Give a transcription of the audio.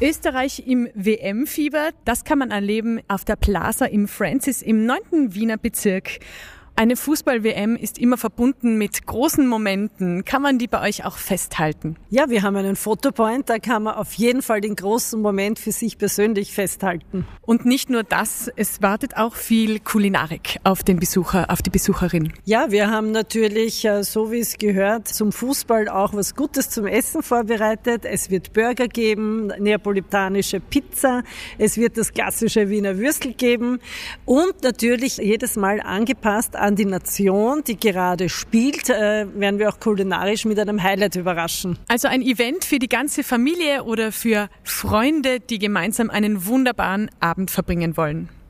Österreich im WM-Fieber, das kann man erleben auf der Plaza im Francis im 9. Wiener Bezirk. Eine Fußball-WM ist immer verbunden mit großen Momenten. Kann man die bei euch auch festhalten? Ja, wir haben einen Fotopoint, da kann man auf jeden Fall den großen Moment für sich persönlich festhalten. Und nicht nur das, es wartet auch viel Kulinarik auf den Besucher, auf die Besucherin. Ja, wir haben natürlich, so wie es gehört, zum Fußball auch was Gutes zum Essen vorbereitet. Es wird Burger geben, neapolitanische Pizza, es wird das klassische Wiener Würstel geben und natürlich jedes Mal angepasst an die Nation, die gerade spielt, werden wir auch kulinarisch mit einem Highlight überraschen. Also ein Event für die ganze Familie oder für Freunde, die gemeinsam einen wunderbaren Abend verbringen wollen.